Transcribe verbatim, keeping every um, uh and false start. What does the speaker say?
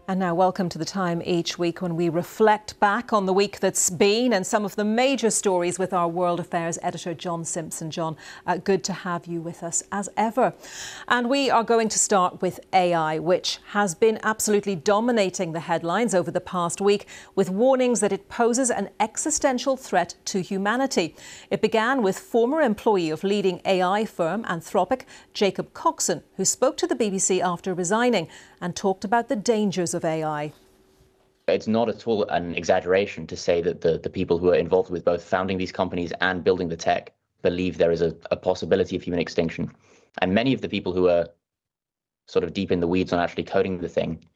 And now welcome to the time each week when we reflect back on the week that's been and some of the major stories with our World Affairs editor, John Simpson. John, uh, good to have you with us as ever. And we are going to start with A I, which has been absolutely dominating the headlines over the past week with warnings that it poses an existential threat to humanity. It began with former employee of leading A I firm Anthropic, Jacob Coxon, who spoke to the B B C after resigning and talked about the dangers of A I. It's not at all an exaggeration to say that the, the people who are involved with both founding these companies and building the tech believe there is a, a possibility of human extinction. And many of the people who are sort of deep in the weeds on actually coding the thing